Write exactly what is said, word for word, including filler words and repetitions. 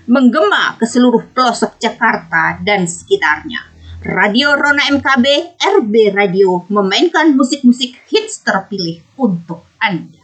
menggema ke seluruh pelosok Jakarta dan sekitarnya. Radio Rona M K B, R B Radio, memainkan musik-musik hits terpilih untuk Anda.